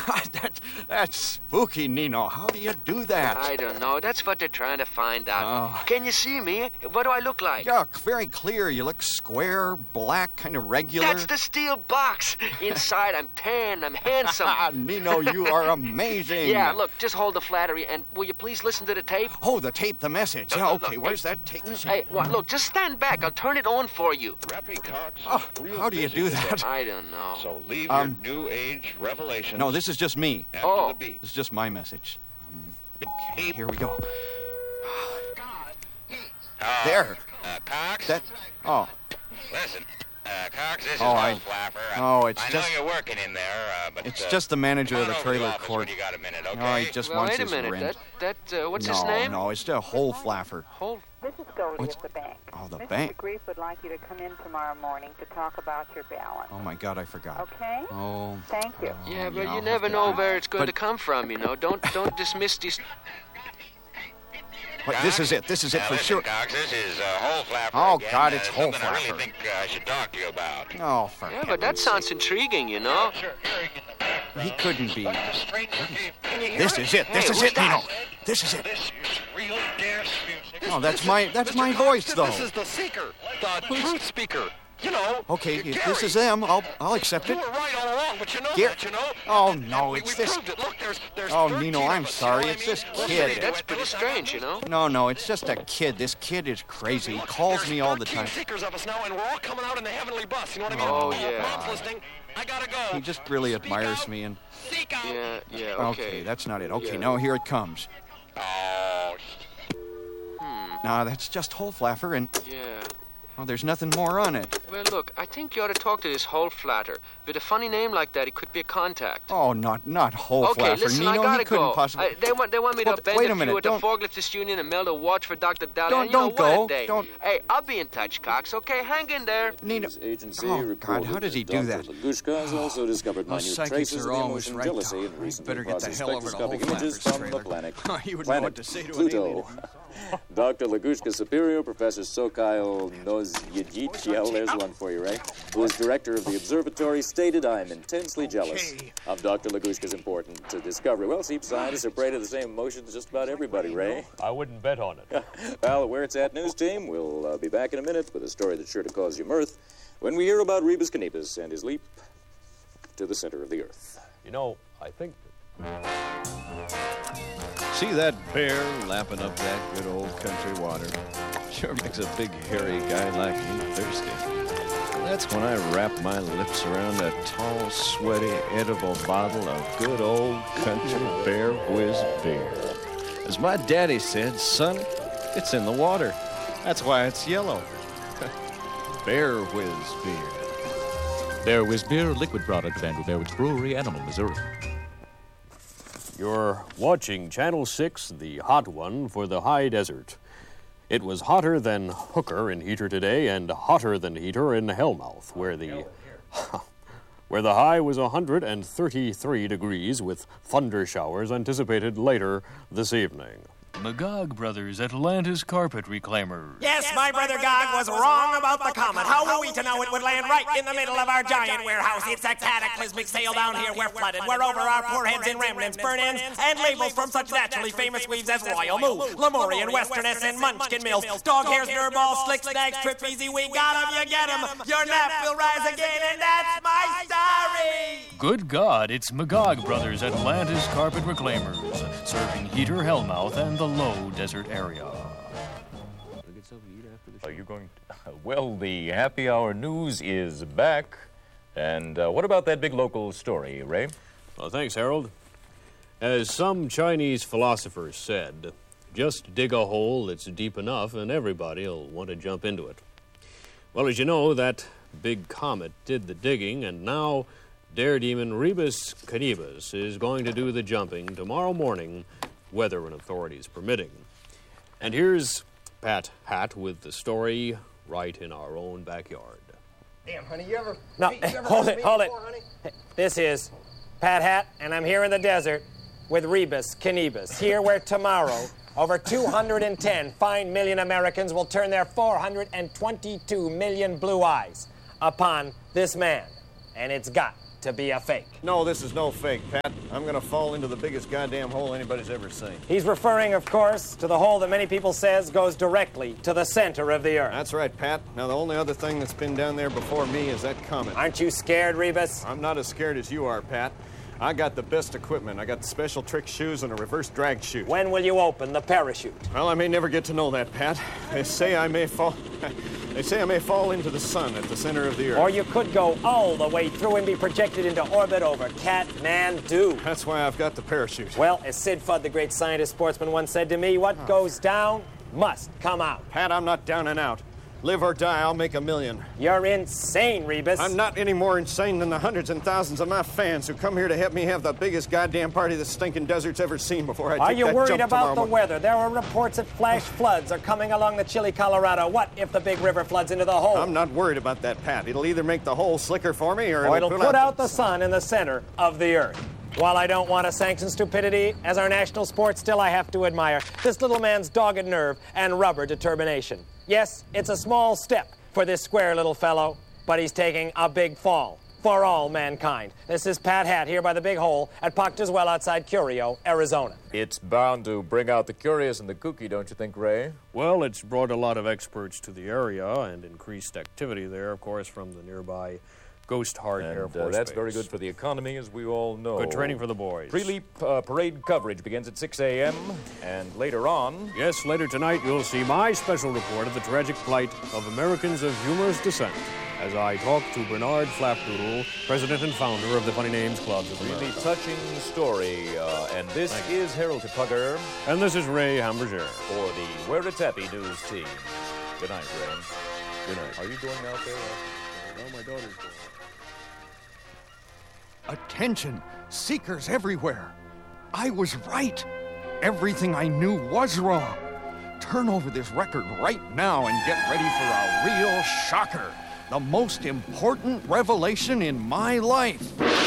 That's spooky, Nino. How do you do that? I don't know. That's what they're trying to find out. Oh. Can you see me? What do I look like? Yeah, very clear. You look square, black, kind of regular. That's the steel box. Inside, I'm tan. I'm handsome. Nino, you are amazing. Yeah, look, just hold the flattery, and will you please listen to the tape? Oh, the tape, the message. Yeah, okay, Look, where's that tape? Hey, well, look, just stand back. I'll turn it on for you. Rappy Cox. Oh, how do you do that? I don't know. So leave your new age revelations. No, this is just me. After the beat. This is just my message. Okay, here we go. There. Cox? Oh. Listen, Cox, this is Oh, no flapper. it's I just... know you're working in there, but... It's just the manager of the trailer office court. when you got a minute, okay? Oh, he just Well, wants wait a his minute. rent. What's his name? No, it's a whole flaffer. This is Goldie at the bank. Oh, the Mrs. bank. DeGrief would like you to come in tomorrow morning to talk about your balance. Oh, my God, I forgot. Okay? Oh. Thank you. Yeah, but I'll you never have to- know where it's going But- to come from, you know. Don't dismiss these... But this is it. This is it Now for listen, sure. Cox, this is whole flapper Oh, again. God, it's whole something I flapper. really think I should talk to you about. Oh, for Yeah, but that heaven's sounds intriguing, you know. sake. He couldn't be. This This is it. This is it, Nino. This is it. This is real dance music. Oh, that's my voice, though. This is the seeker, the truth speaker. You know. Okay, if Gary. this is them, I'll accept You it. were right all along, but you know Gary- that, you know. Oh, And no, we it's this- proved it. Look, there's Oh, 13 Nino, of I'm us, sorry. you know It's what I this mean? kid. Listen, That's pretty strange, you know. No, it's just a kid. This kid is crazy. He calls me all the time. There's 13 seekers of us now, and we're all coming out in the heavenly bus. You know what I mean? Oh, If yeah. Mom's listening. I gotta go. He just really Speak admires out. me, and Seek out. Yeah, okay, that's not it. Okay, Yeah. no, here it comes. Oh, Nah, that's just whole flaffer, and Yeah. oh, there's nothing more on it. Well, look, I think you ought to talk to this whole flatter. With a funny name like that, it could be a contact. Oh, not whole Okay, flaffer. listen, I Nino, gotta he couldn't go. possibly. They want me to Well, bend wait a a minute, few at the don't- Forklifters Union and mail a watch for Dr. Daly. Don't- and you know, don't what go. a day. Don't- Hey, I'll be in touch, Cox, okay? Hang in there. Nino. Agency Oh, God, reported how does he that do Dr. that? Lagushka has also discovered Those minute psychics traces are of the always emotion right, jealousy Tom. and I recently better get the processed hell over to spectroscopic whole images flapper's from the trailer. planet You would know planet what to say to an Pluto. alien. Dr. Lagushka's superior, Professor Sokhail Nozyedich, yeah, there's one for you, Ray, who is director of the observatory, stated, "I am intensely jealous of Dr. Lagushka's important discovery." Well, see, scientists are prey to the same emotions as just about everybody, Ray. I wouldn't bet on it. Well, where it's at news team, we'll be back in a minute with a story that's sure to cause you mirth when we hear about Rebus Canibus and his leap to the center of the earth. You know, I think See that bear lapping up that good old country water? Sure makes a big hairy guy like me thirsty. That's when I wrap my lips around a tall, sweaty, edible bottle of good old country Bear Whiz beer. As my daddy said, son, it's in the water. That's why it's yellow. Bear Whiz beer. Bear Whiz Beer, a liquid product of Andrew Bearwood's Brewery, Animal, Missouri. you're watching Channel 6, the hot one for the high desert. It was hotter than Hooker in Heater today and hotter than Heater in Hellmouth, where the high was 133 degrees with thunder showers anticipated later this evening. Magog Brothers, Atlantis Carpet Reclaimers. Yes, my brother Gog was wrong about the comet. How were we to know it would land right in the middle of our giant warehouse? It's a cataclysmic sale down here. We're flooded. We're over our poor heads in remnants, burn-ins, and labels from such naturally famous weaves as Royal Moo, Lemurian, Westerness, and Munchkin Mills. Dog hairs, Nurball, Slick Snags, Trip Easy. We got 'em, you get 'em. Your nap will rise again, and that's my story. Good God, it's Magog Brothers, Atlantis Carpet Reclaimers, serving Heater, Hellmouth, and the low desert area. Are you going to... Well, the happy hour news is back. And what about that big local story, Ray? Well, thanks, Harold. As some Chinese philosophers said, just dig a hole that's deep enough and everybody'll want to jump into it. Well, as you know, that big comet did the digging, and now daredemon Rebus Canibus is going to do the jumping tomorrow morning, weather and authorities permitting. And here's Pat Hat with the story right in our own backyard. Damn, honey, you ever... No, hold it. This is Pat Hat, and I'm here in the desert with Rebus Canibus, here where tomorrow over 210 fine million Americans will turn their 422 million blue eyes upon this man. And it's got to be a fake. No, this is no fake, Pat. I'm gonna fall into the biggest goddamn hole anybody's ever seen. He's referring, of course, to the hole that many people says goes directly to the center of the Earth. That's right, Pat. Now, the only other thing that's been down there before me is that comet. Aren't you scared, Rebus? I'm not as scared as you are, Pat. I got the best equipment. I got the special trick shoes and a reverse drag chute. When will you open the parachute? Well, I may never get to know that, Pat. They say I may fall into the sun at the center of the Earth. Or you could go all the way through and be projected into orbit over Kathmandu. That's why I've got the parachute. Well, as Sid Fudd, the great scientist sportsman, once said to me, what goes down must come out. Pat, I'm not down and out. Live or die, I'll make $1 million. You're insane, Rebus. I'm not any more insane than the hundreds and thousands of my fans who come here to help me have the biggest goddamn party the stinking desert's ever seen before I take that jump tomorrow. Are you worried about the weather? There are reports that flash floods are coming along the chilly Colorado. What if the big river floods into the hole? I'm not worried about that, Pat. It'll either make the hole slicker for me or it'll put out the sun in the center of the Earth. While I don't want to sanction stupidity as our national sport, still I have to admire this little man's dogged nerve and rubber determination. Yes, it's a small step for this square little fellow, but he's taking a big fall for all mankind. This is Pat Hatt here by the Big Hole at Proctor's Well outside Curio, Arizona. It's bound to bring out the curious and the kooky, don't you think, Ray? Well, it's brought a lot of experts to the area and increased activity there, of course, from the nearby Ghost Heart Air Force that's Base. very good for the economy, as we all know. Good training for the boys. Pre-leap parade coverage begins at 6 a.m., and later on... Yes, later tonight you'll see my special report of the tragic plight of Americans of humorous descent as I talk to Bernard Flapdoodle, president and founder of the Funny Names Clubs of America. Really touching story, and this is Harold Tupugger. And this is Ray Hamburger. For the Where It's Happy News team. Good night, Ray. Good night. Are you going out there? No, my daughter's going. Attention, seekers everywhere. I was right. Everything I knew was wrong. Turn over this record right now and get ready for a real shocker. The most important revelation in my life.